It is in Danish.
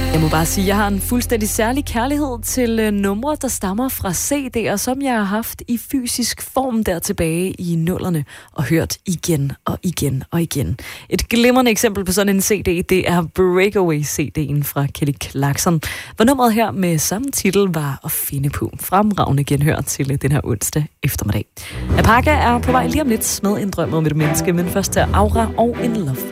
Jeg må bare sige, at jeg har en fuldstændig særlig kærlighed til numre, der stammer fra CD'er, som jeg har haft i fysisk form der tilbage i 00'erne og hørt igen og igen og igen. Et glimrende eksempel på sådan en CD, det er Breakaway-CD'en fra Kelly Clarkson, hvor nummeret her med samme titel var at finde på. Fremragende genhør til den her onsdag eftermiddag. Apaka er på vej lige om lidt med en drøm om et menneske, men først til Aura og en Love.